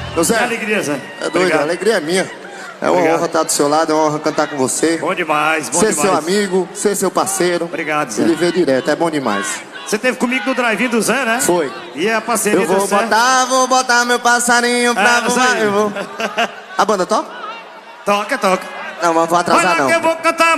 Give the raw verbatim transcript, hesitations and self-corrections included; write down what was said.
Ô Zé, que alegria, Zé. É doido, Obrigado. a alegria é minha. É uma Obrigado. honra estar do seu lado, é uma honra cantar com você. Bom demais, bom ser demais. seu amigo, ser seu parceiro. Obrigado, Zé. Ele veio direto, é bom demais. Você teve comigo no drive-in do Zé, né? Foi. E a parceria Eu vou do Zé? botar, vou botar meu passarinho pra Ah, voar. sei. Eu vou. A banda toca? Toca, toca. Não, mas vou atrasar Vai lá não. que eu vou cantar